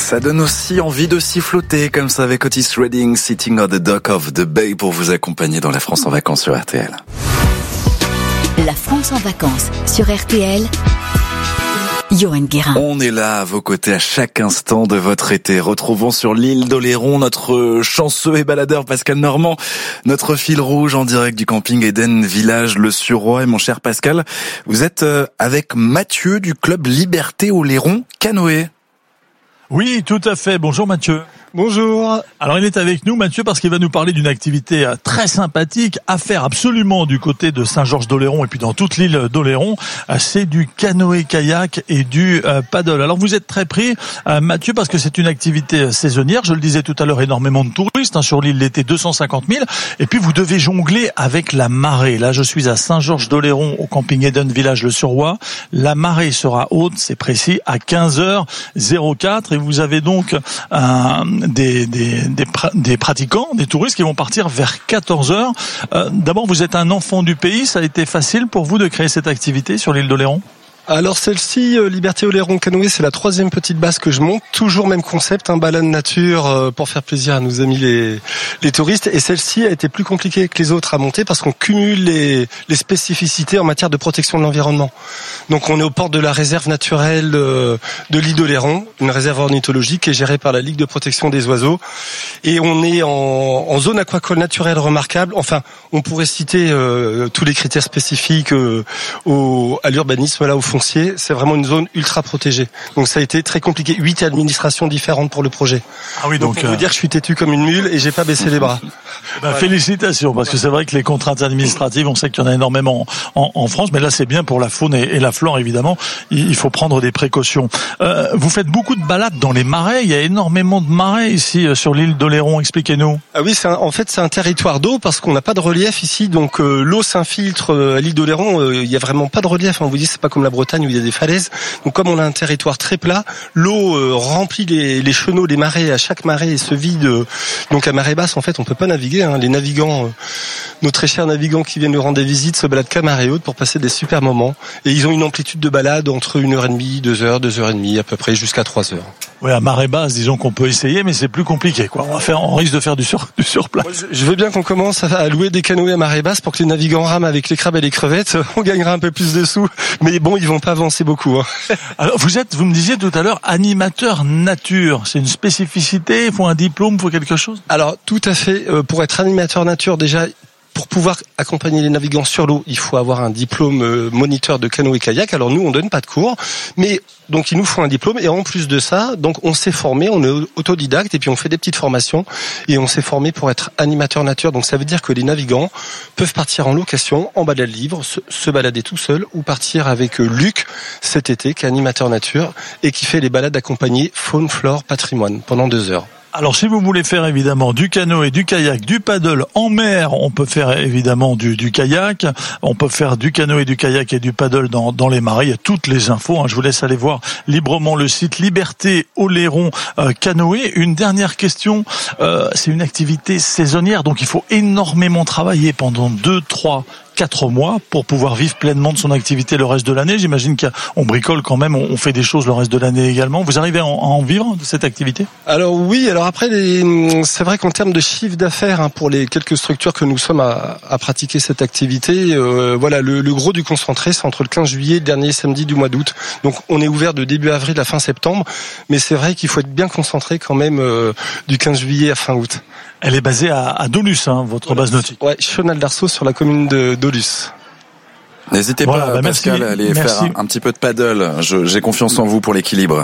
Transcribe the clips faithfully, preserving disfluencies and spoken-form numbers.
Ça donne aussi envie de siffloter comme ça avec Otis Redding, Sitting on the Dock of the Bay pour vous accompagner dans la France en vacances sur R T L. La France en vacances sur R T L. Johan Guérin. On est là à vos côtés à chaque instant de votre été. Retrouvons sur l'île d'Oléron notre chanceux et baladeur Pascal Normand, notre fil rouge en direct du camping Eden Village Le Suroît. Et mon cher Pascal, vous êtes avec Mathieu du club Liberté Oléron Canoë. Oui, tout à fait. Bonjour Mathieu. Bonjour. Alors il est avec nous Mathieu parce qu'il va nous parler d'une activité très sympathique à faire absolument du côté de Saint-Georges-d'Oléron et puis dans toute l'île d'Oléron. C'est du canoë-kayak et du euh, paddle. Alors vous êtes très pris euh, Mathieu parce que c'est une activité saisonnière. Je le disais tout à l'heure, énormément de touristes hein, sur l'île l'été, deux cent cinquante mille. Et puis vous devez jongler avec la marée. Là je suis à Saint-Georges-d'Oléron au camping Eden Village Le Suroît. La marée sera haute, c'est précis, à quinze heures quatre et vous avez donc un Des, des, des, des pratiquants, des touristes qui vont partir vers quatorze heures. Euh, d'abord, vous êtes un enfant du pays. Ça a été facile pour vous de créer cette activité sur l'île d'Oléron ? Alors celle-ci, euh, Liberté Oléron Canoë, c'est la troisième petite base que je monte. Toujours même concept, un hein, balade nature euh, pour faire plaisir à nos amis les, les touristes. Et celle-ci a été plus compliquée que les autres à monter parce qu'on cumule les, les spécificités en matière de protection de l'environnement. Donc on est aux portes de la réserve naturelle euh, de l'île d'Oléron, une réserve ornithologique qui est gérée par la Ligue de protection des oiseaux. Et on est en, en zone aquacole naturelle remarquable. Enfin, on pourrait citer euh, tous les critères spécifiques euh, au, à l'urbanisme là au fond. C'est vraiment une zone ultra protégée. Donc ça a été très compliqué. Huit administrations différentes pour le projet. Ah oui, donc, donc pour euh... vous dire que je suis têtu comme une mule et j'ai pas baissé les bras. Ben, ouais. Félicitations, parce que c'est vrai que les contraintes administratives, on sait qu'il y en a énormément en, en France, mais là c'est bien pour la faune et, et la flore évidemment. Il, il faut prendre des précautions. Euh, vous faites beaucoup de balades dans les marais. Il y a énormément de marais ici euh, sur l'île d'Oléron. Expliquez-nous. Ah oui, c'est un, en fait c'est un territoire d'eau parce qu'on n'a pas de relief ici. Donc euh, l'eau s'infiltre euh, à l'île d'Oléron. Euh, il y a vraiment pas de relief. On vous dit c'est pas comme la Bretagne où il y a des falaises. Donc comme on a un territoire très plat, l'eau euh, remplit les, les chenaux des marais. À chaque marée et se vide. Euh, donc à marée basse, en fait, on peut pas naviguer. Hein. Les navigants, euh, nos très chers navigants qui viennent nous rendre des visites, se baladent qu'à marée haute pour passer des super moments. Et ils ont une amplitude de balade entre une heure et demie, deux heures, deux heures et demie, à peu près jusqu'à trois heures. Oui, à marée basse, disons qu'on peut essayer, mais c'est plus compliqué, quoi. On va faire, on risque de faire du sur, du surplace. Moi, je, je veux bien qu'on commence à, à louer des canoës à marée basse pour que les navigants rament avec les crabes et les crevettes. On gagnera un peu plus de sous, mais bon, ils vont pas avancer beaucoup. Hein. Alors, vous êtes, vous me disiez tout à l'heure, animateur nature. C'est une spécificité. Il faut un diplôme, il faut quelque chose. Alors, tout à fait. Euh, pour être animateur nature, déjà. Pour pouvoir accompagner les navigants sur l'eau, il faut avoir un diplôme euh, moniteur de canoë-kayak. Alors nous, on donne pas de cours, mais donc il nous faut un diplôme. Et en plus de ça, donc on s'est formé, on est autodidacte et puis on fait des petites formations et on s'est formé pour être animateur nature. Donc ça veut dire que les navigants peuvent partir en location, en balade libre, se, se balader tout seul ou partir avec euh, Luc cet été, qui est animateur nature et qui fait les balades accompagnées faune, flore, patrimoine pendant deux heures. Alors, si vous voulez faire évidemment du canoë, du kayak, du paddle en mer, on peut faire évidemment du, du kayak. On peut faire du canoë, du kayak et du paddle dans, dans les marais. Il y a toutes les infos. Hein. Je vous laisse aller voir librement le site Liberté Oléron euh, Canoë. Une dernière question. Euh, c'est une activité saisonnière, donc il faut énormément travailler pendant deux, trois, quatre mois pour pouvoir vivre pleinement de son activité le reste de l'année. J'imagine qu'on bricole quand même, on fait des choses le reste de l'année également. Vous arrivez à en, à en vivre de cette activité ? Alors oui, alors après, les, c'est vrai qu'en termes de chiffre d'affaires, hein, pour les quelques structures que nous sommes à, à pratiquer cette activité, euh, voilà, le, le gros du concentré, c'est entre le quinze juillet et le dernier samedi du mois d'août. Donc on est ouvert de début avril à fin septembre, mais c'est vrai qu'il faut être bien concentré quand même euh, du quinze juillet à fin août. Elle est basée à, à Dolus, hein, votre base nautique. Ouais, Chenal d'Arceau sur la commune de Dolus. N'hésitez voilà, pas, bah Pascal, merci, à aller merci. faire un, un petit peu de paddle. Je, j'ai confiance en vous pour l'équilibre.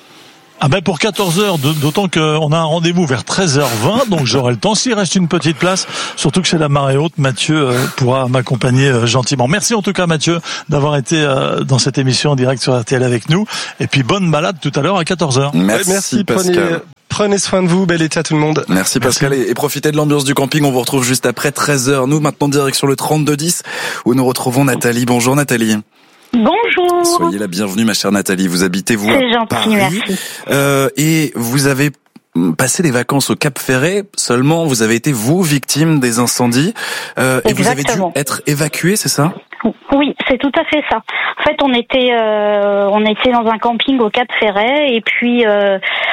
Ah ben pour quatorze heures, d'autant qu'on a un rendez-vous vers treize heures vingt, donc j'aurai le temps. S'il reste une petite place, surtout que c'est la marée haute, Mathieu pourra m'accompagner gentiment. Merci en tout cas Mathieu d'avoir été dans cette émission en direct sur R T L avec nous. Et puis bonne balade tout à l'heure à quatorze heures. Merci, ouais, merci Pascal. Prenez, prenez soin de vous, bel été à tout le monde. Merci Pascal merci. Et, et profitez de l'ambiance du camping. On vous retrouve juste après treize heures. Nous maintenant direction le trente-deux dix où nous retrouvons Nathalie. Bonjour Nathalie. Bonjour. Soyez la bienvenue, ma chère Nathalie. Vous habitez vous C'est à gentil, Paris. merci. Euh, et vous avez passé des vacances au Cap Ferret. Seulement, vous avez été vous victime des incendies euh, et vous avez dû être évacué, c'est ça ? Oui, c'est tout à fait ça. En fait, on était euh, on était dans un camping au Cap Ferret et puis euh,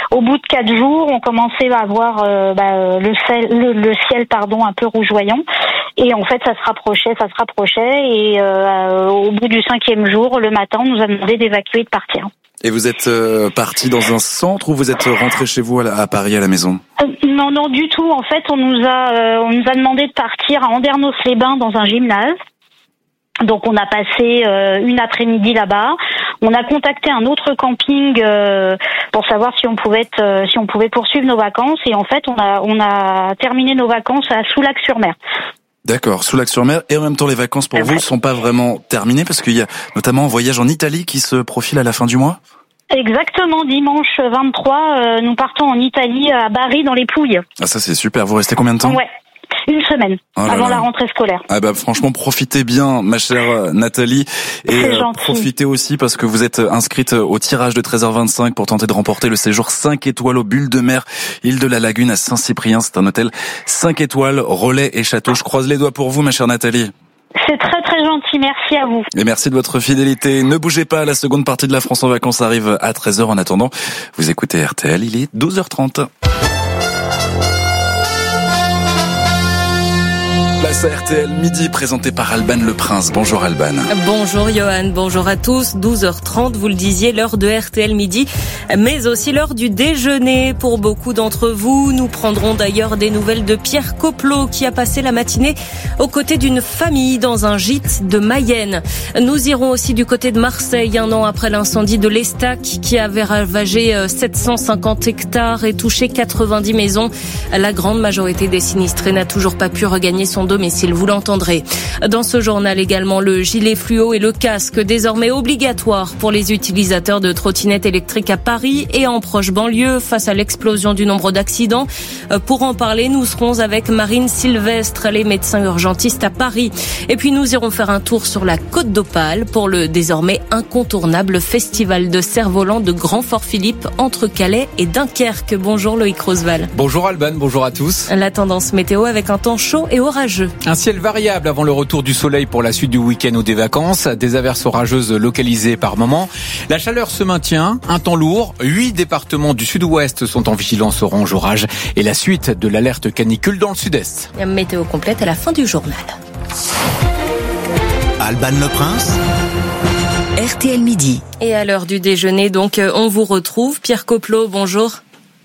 au bout de quatre jours, on commençait à avoir euh, bah, le, ciel, le, le ciel pardon, un peu rougeoyant. Et en fait, ça se rapprochait, ça se rapprochait. Et euh, au bout du cinquième jour, le matin, on nous a demandé d'évacuer et de partir. Et vous êtes euh, parti dans un centre ou vous êtes rentré chez vous à, la, à Paris, à la maison? euh, Non, non, du tout. En fait, on nous a, euh, on nous a demandé de partir à Andernos-les-Bains dans un gymnase. Donc, on a passé euh, une après-midi là-bas. On a contacté un autre camping euh, pour savoir si on pouvait être, euh, si on pouvait poursuivre nos vacances. Et en fait, on a, on a terminé nos vacances à Soulac-sur-Mer. D'accord, Soulac-sur-Mer. Et en même temps, les vacances pour vous ne sont pas vraiment terminées parce qu'il y a notamment un voyage en Italie qui se profile à la fin du mois. Exactement, dimanche vingt-trois, euh, nous partons en Italie, à Bari, dans les Pouilles. Ah, ça c'est super. Vous restez combien de temps? Ouais. Une semaine, oh là avant là. la rentrée scolaire. Ah bah franchement, profitez bien, ma chère Nathalie. Et euh, profitez aussi parce que vous êtes inscrite au tirage de treize heures vingt-cinq pour tenter de remporter le séjour cinq étoiles aux Bulles de Mer, île de la Lagune à Saint-Cyprien. C'est un hôtel cinq étoiles, relais et château. Je croise les doigts pour vous, ma chère Nathalie. C'est très très gentil, merci à vous. Et merci de votre fidélité. Ne bougez pas, la seconde partie de la France en vacances arrive à treize heures. En attendant, vous écoutez R T L, il est douze heures trente. Place à R T L midi, présenté par Alban Le Prince. Bonjour Alban. Bonjour Johan, bonjour à tous. douze heures trente, vous le disiez, l'heure de R T L midi, mais aussi l'heure du déjeuner. Pour beaucoup d'entre vous, nous prendrons d'ailleurs des nouvelles de Pierre Coplot qui a passé la matinée aux côtés d'une famille dans un gîte de Mayenne. Nous irons aussi du côté de Marseille, un an après l'incendie de l'Estac qui avait ravagé sept cent cinquante hectares et touché quatre-vingt-dix maisons. La grande majorité des sinistrés n'a toujours pas pu regagner son domicile, vous l'entendrez. Dans ce journal également, le gilet fluo et le casque désormais obligatoires pour les utilisateurs de trottinettes électriques à Paris et en proche banlieue face à l'explosion du nombre d'accidents. Pour en parler, nous serons avec Marine Sylvestre, elle est médecin urgentiste à Paris. Et puis nous irons faire un tour sur la Côte d'Opale pour le désormais incontournable festival de cerf-volant de Grand-Fort-Philippe entre Calais et Dunkerque. Bonjour Loïc Roosevelt. Bonjour Alban, bonjour à tous. La tendance météo avec un temps chaud et orageux. Un ciel variable avant le retour du soleil pour la suite du week-end ou des vacances. Des averses orageuses localisées par moment. La chaleur se maintient, un temps lourd. Huit départements du sud-ouest sont en vigilance orange orage et la suite de l'alerte canicule dans le sud-est. Météo complète à la fin du journal. Alban Le Prince. R T L midi. Et à l'heure du déjeuner, donc, on vous retrouve. Pierre Coplot, bonjour.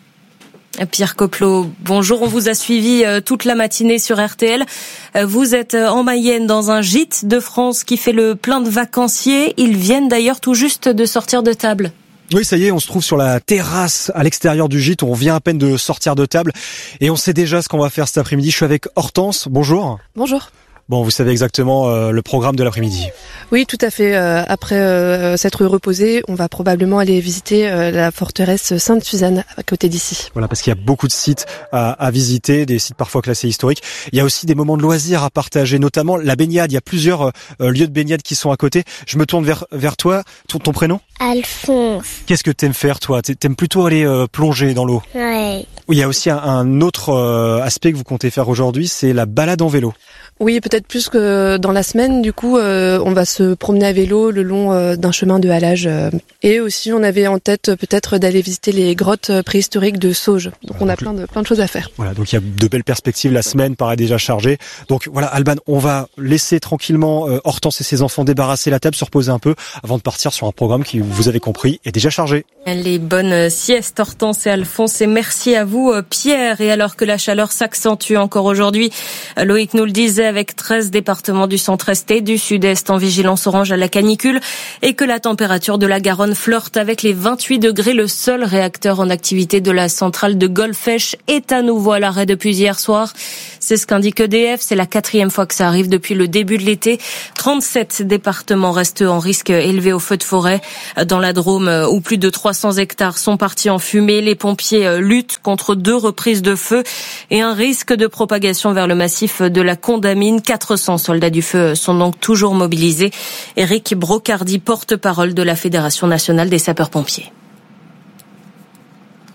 Pierre Coplot, bonjour. On vous a suivi toute la matinée sur R T L. Vous êtes en Mayenne dans un gîte de France qui fait le plein de vacanciers. Ils viennent d'ailleurs tout juste de sortir de table. Oui, ça y est, on se trouve sur la terrasse à l'extérieur du gîte. On vient à peine de sortir de table et on sait déjà ce qu'on va faire cet après-midi. Je suis avec Hortense. Bonjour. Bonjour. Bon, vous savez exactement euh, le programme de l'après-midi. Oui, tout à fait. Euh, après euh, s'être reposé, on va probablement aller visiter euh, la forteresse Sainte-Suzanne à côté d'ici. Voilà, parce qu'il y a beaucoup de sites à, à visiter, des sites parfois classés historiques. Il y a aussi des moments de loisirs à partager, notamment la baignade. Il y a plusieurs euh, lieux de baignade qui sont à côté. Je me tourne vers vers toi. Ton, ton prénom ? Alphonse. Qu'est-ce que t'aimes faire, toi ? T'aimes plutôt aller euh, plonger dans l'eau ? Ouais. Il y a aussi un, un autre euh, aspect que vous comptez faire aujourd'hui, c'est la balade en vélo. Oui, peut-être plus que dans la semaine. Du coup, euh, on va se promener à vélo le long euh, d'un chemin de halage. Euh, et aussi, on avait en tête euh, peut-être d'aller visiter les grottes préhistoriques de Sauge. Donc, on a plein de plein de choses à faire. Voilà, donc il y a de belles perspectives. La semaine paraît déjà chargée. Donc voilà, Alban, on va laisser tranquillement euh, Hortense et ses enfants débarrasser la table, se reposer un peu, avant de partir sur un programme qui, vous avez compris, est déjà chargé. Les bonnes siestes, Hortense et Alphonse. Et merci à vous, Pierre. Et alors que la chaleur s'accentue encore aujourd'hui, Loïc nous le disait, avec treize départements du centre-est et du sud-est en vigilance orange à la canicule et que la température de la Garonne flirte avec les vingt-huit degrés. Le seul réacteur en activité de la centrale de Golfech est à nouveau à l'arrêt depuis hier soir. C'est ce qu'indique E D F. C'est la quatrième fois que ça arrive depuis le début de l'été. trente-sept départements restent en risque élevé au feu de forêt. Dans la Drôme, où plus de trois cents hectares sont partis en fumée, les pompiers luttent contre deux reprises de feu et un risque de propagation vers le massif de la Condamine. quatre cents soldats du feu sont donc toujours mobilisés. Éric Brocardi, porte-parole de la Fédération nationale des sapeurs-pompiers.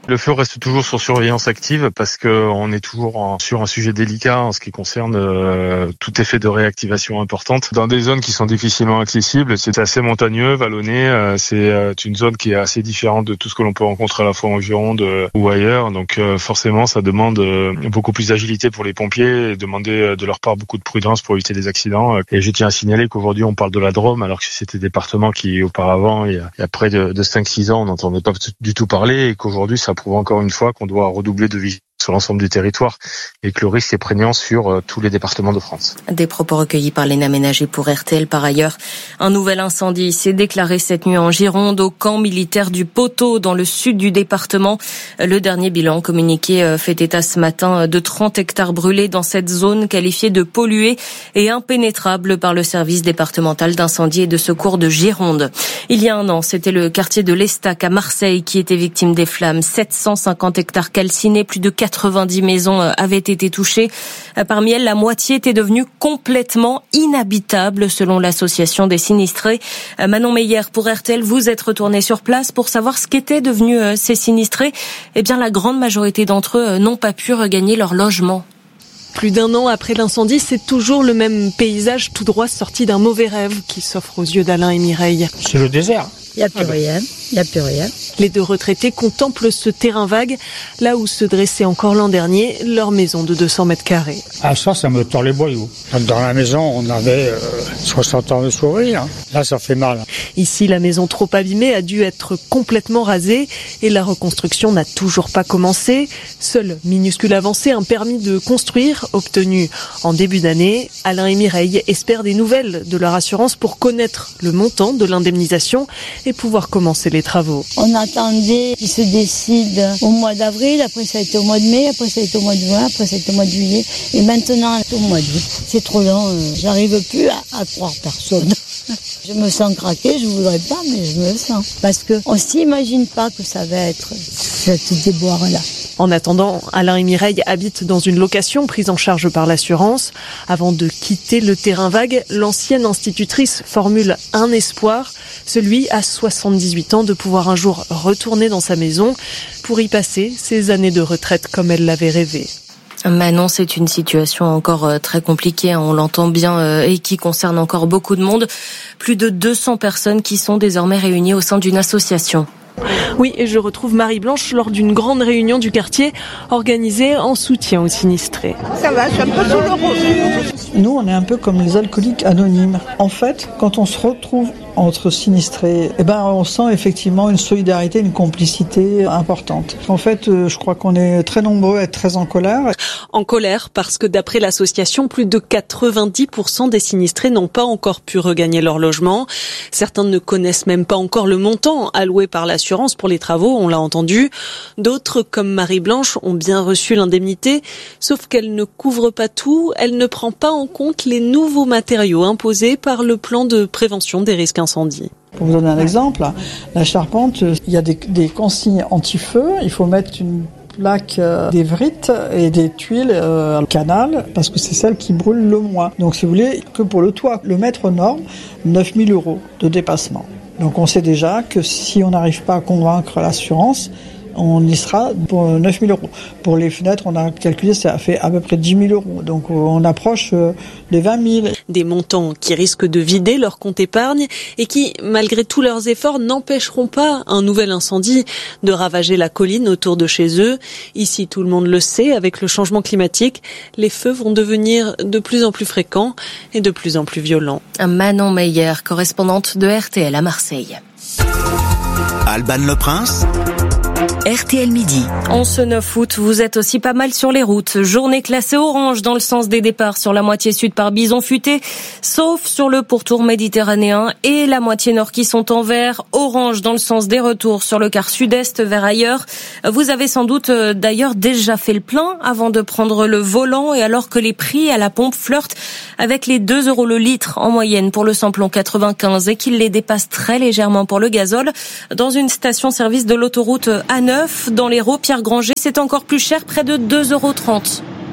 Le feu reste toujours sur surveillance active parce que on est toujours en, sur un sujet délicat en ce qui concerne euh, tout effet de réactivation importante. Dans des zones qui sont difficilement accessibles, c'est assez montagneux, vallonné, euh, c'est euh, une zone qui est assez différente de tout ce que l'on peut rencontrer à la fois en Gironde euh, ou ailleurs. Donc euh, forcément, ça demande euh, beaucoup plus d'agilité pour les pompiers et demander euh, de leur part beaucoup de prudence pour éviter des accidents. Et je tiens à signaler qu'aujourd'hui, on parle de la Drôme alors que c'était des départements qui auparavant, il y a, il y a près de, de cinq six ans, on n'entendait pas du tout parler et qu'aujourd'hui, ça prouve encore une fois qu'on doit redoubler de vigilance sur l'ensemble du territoire et que le risque est prégnant sur euh, tous les départements de France. Des propos recueillis par Léna Ménager pour R T L. Par ailleurs, un nouvel incendie s'est déclaré cette nuit en Gironde au camp militaire du Poteau dans le sud du département. Le dernier bilan communiqué fait état ce matin de trente hectares brûlés dans cette zone qualifiée de polluée et impénétrable par le service départemental d'incendie et de secours de Gironde. Il y a un an, c'était le quartier de l'Estac à Marseille qui était victime des flammes. sept cent cinquante hectares calcinés, plus de quatre-vingt-dix maisons avaient été touchées. Parmi elles, la moitié était devenue complètement inhabitable selon l'association des sinistrés. Manon Meyer pour R T L, vous êtes retourné sur place pour savoir ce qu'étaient devenus ces sinistrés. Eh bien, la grande majorité d'entre eux n'ont pas pu regagner leur logement. Plus d'un an après l'incendie, c'est toujours le même paysage tout droit sorti d'un mauvais rêve qui s'offre aux yeux d'Alain et Mireille. C'est le désert. Il n'y a plus rien, il n'y a plus rien. Les deux retraités contemplent ce terrain vague, là où se dressait encore l'an dernier leur maison de deux cents mètres carrés. Ah ça, ça me tord les boyaux. Dans la maison, on avait euh, soixante ans de sourire. Là, ça fait mal. Ici, la maison trop abîmée a dû être complètement rasée et la reconstruction n'a toujours pas commencé. Seule minuscule avancée, un permis de construire obtenu en début d'année. Alain et Mireille espèrent des nouvelles de leur assurance pour connaître le montant de l'indemnisation et pouvoir commencer les travaux. On attendait qu'ils se décident au mois d'avril, après ça a été au mois de mai, après ça a été au mois de juin, après ça a été au mois de juillet, et maintenant au mois d'août. C'est trop long, euh, j'arrive plus à, à croire personne. Je me sens craquer, je voudrais pas, mais je me sens. Parce qu'on s'imagine pas que ça va être cette déboire-là. En attendant, Alain et Mireille habitent dans une location prise en charge par l'assurance. Avant de quitter le terrain vague, l'ancienne institutrice formule un espoir, celui à soixante-dix-huit ans de pouvoir un jour retourner dans sa maison pour y passer ses années de retraite comme elle l'avait rêvé. Manon, c'est une situation encore très compliquée, on l'entend bien, et qui concerne encore beaucoup de monde. Plus de deux cents personnes qui sont désormais réunies au sein d'une association. Oui, et je retrouve Marie-Blanche lors d'une grande réunion du quartier organisée en soutien aux sinistrés. Ça va, je suis un peu sous le rose. Nous, on est un peu comme les alcooliques anonymes. En fait, quand on se retrouve entre sinistrés, eh ben, on sent effectivement une solidarité, une complicité importante. En fait, je crois qu'on est très nombreux à être très en colère. En colère parce que d'après l'association, plus de quatre-vingt-dix pour cent des sinistrés n'ont pas encore pu regagner leur logement. Certains ne connaissent même pas encore le montant alloué par l'assurance pour les travaux, on l'a entendu. D'autres, comme Marie-Blanche, ont bien reçu l'indemnité, sauf qu'elle ne couvre pas tout, elle ne prend pas en compte les nouveaux matériaux imposés par le plan de prévention des risques incendie. Pour vous donner un exemple, la charpente, il y a des, des consignes anti-feu, il faut mettre une plaque euh, des vrites et des tuiles euh, canal parce que c'est celle qui brûle le moins. Donc si vous voulez, que pour le toit, le mètre norme, neuf mille euros de dépassement. Donc on sait déjà que si on n'arrive pas à convaincre l'assurance, on y sera pour neuf mille euros. Pour les fenêtres, on a calculé, ça fait à peu près dix mille euros. Donc on approche des vingt mille. Des montants qui risquent de vider leur compte épargne et qui, malgré tous leurs efforts, n'empêcheront pas un nouvel incendie de ravager la colline autour de chez eux. Ici, tout le monde le sait, avec le changement climatique, les feux vont devenir de plus en plus fréquents et de plus en plus violents. Manon Meyer, correspondante de R T L à Marseille. Alban Le Prince. R T L Midi. En ce neuf août, vous êtes aussi pas mal sur les routes. Journée classée orange dans le sens des départs sur la moitié sud par Bison Futé, sauf sur le pourtour méditerranéen et la moitié nord qui sont en vert. Orange dans le sens des retours sur le quart sud-est vers ailleurs. Vous avez sans doute d'ailleurs déjà fait le plein avant de prendre le volant et alors que les prix à la pompe flirtent avec les deux euros le litre en moyenne pour le samplon quatre-vingt-quinze et qu'ils les dépassent très légèrement pour le gazole. Dans une station-service de l'autoroute A neuf, dans l'Hérault, Pierre Granger, c'est encore plus cher, près de deux euros trente.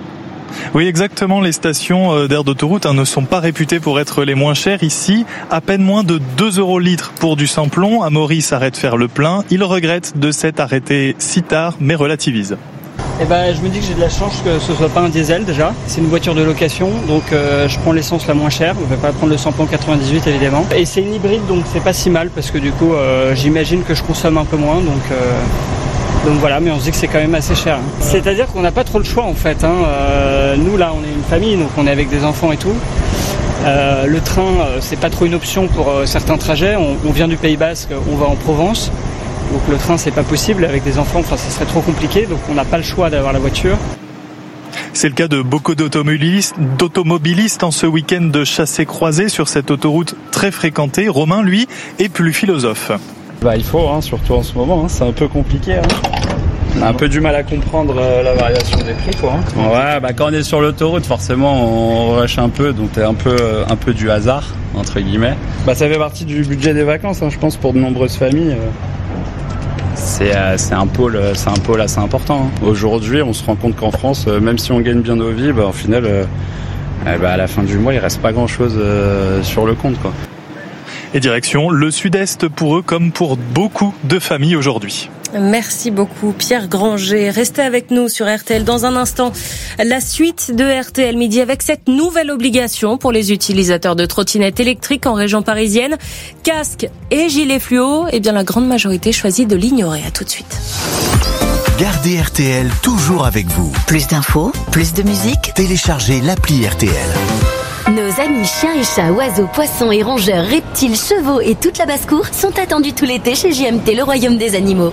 Oui, exactement. Les stations d'air d'autoroute hein, ne sont pas réputées pour être les moins chères. Ici, à peine moins de deux euros le litre pour du sans-plomb. Amaury s'arrête faire le plein. Il regrette de s'être arrêté si tard, mais relativise. Eh ben, je me dis que j'ai de la chance que ce soit pas un diesel déjà. C'est une voiture de location, donc euh, je prends l'essence la moins chère. Je vais pas prendre le sans-plomb quatre-vingt-dix-huit évidemment. Et c'est une hybride, donc c'est pas si mal parce que du coup, euh, j'imagine que je consomme un peu moins, donc. Euh... Donc voilà, mais on se dit que c'est quand même assez cher. Hein. C'est-à-dire qu'on n'a pas trop le choix en fait. Hein. Euh, nous là, on est une famille, donc on est avec des enfants et tout. Euh, le train, euh, c'est pas trop une option pour euh, certains trajets. On, on vient du Pays Basque, on va en Provence. Donc le train, c'est pas possible avec des enfants. Enfin, ce serait trop compliqué. Donc on n'a pas le choix d'avoir la voiture. C'est le cas de beaucoup d'automobilistes, d'automobilistes en ce week-end de chassé-croisé sur cette autoroute très fréquentée. Romain, lui, est plus philosophe. Bah il faut, hein, surtout en ce moment, hein, c'est un peu compliqué. Hein. On a un peu du mal à comprendre euh, la variation des prix, quoi. Hein. Ouais, bah quand on est sur l'autoroute, forcément, on rush un peu, donc c'est un peu, euh, un peu du hasard entre guillemets. Bah ça fait partie du budget des vacances, hein, je pense, pour de nombreuses familles. Euh, c'est, euh, c'est un pôle, c'est un pôle assez important. Hein. Aujourd'hui, on se rend compte qu'en France, euh, même si on gagne bien nos vies, bah au final, euh, euh, bah, à la fin du mois, il reste pas grand-chose euh, sur le compte, quoi. Et direction le sud-est pour eux comme pour beaucoup de familles aujourd'hui. Merci beaucoup Pierre Granger. Restez avec nous sur R T L dans un instant. La suite de R T L Midi avec cette nouvelle obligation pour les utilisateurs de trottinettes électriques en région parisienne. Casque et gilet fluo, eh bien la grande majorité choisit de l'ignorer. À tout de suite. Gardez R T L toujours avec vous. Plus d'infos, plus de musique. Téléchargez l'appli R T L. Nos amis chiens et chats, oiseaux, poissons et rongeurs, reptiles, chevaux et toute la basse-cour sont attendus tout l'été chez J M T, le royaume des animaux.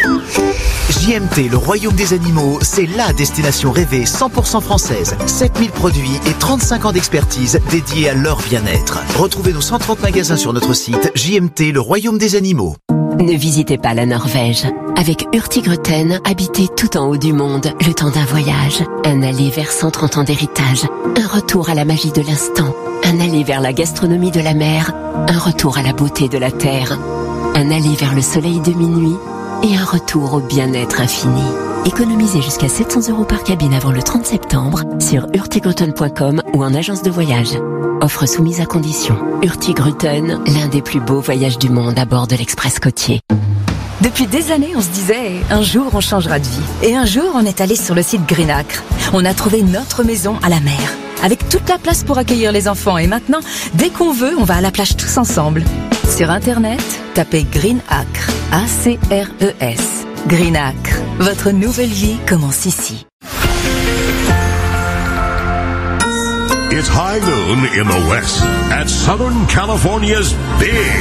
J M T, le royaume des animaux, c'est la destination rêvée cent pour cent française. sept mille produits et trente-cinq ans d'expertise dédiés à leur bien-être. Retrouvez nos cent trente magasins sur notre site J M T, le royaume des animaux. Ne visitez pas la Norvège. Avec Hurtigruten, habitez tout en haut du monde, le temps d'un voyage. Un aller vers cent trente ans d'héritage. Un retour à la magie de l'instant. Un aller vers la gastronomie de la mer. Un retour à la beauté de la terre. Un aller vers le soleil de minuit. Et un retour au bien-être infini. Économisez jusqu'à sept cents euros par cabine avant le trente septembre sur hurtigruten point com ou en agence de voyage. Offre soumise à condition. Hurtigruten, l'un des plus beaux voyages du monde à bord de l'Express côtier. Depuis des années, on se disait, un jour on changera de vie. Et un jour, on est allé sur le site Greenacre. On a trouvé notre maison à la mer, avec toute la place pour accueillir les enfants. Et maintenant, dès qu'on veut, on va à la plage tous ensemble. Sur Internet, tapez Greenacre, A C R E S. Greenacre, votre nouvelle vie commence ici. It's high noon in the West at Southern California's big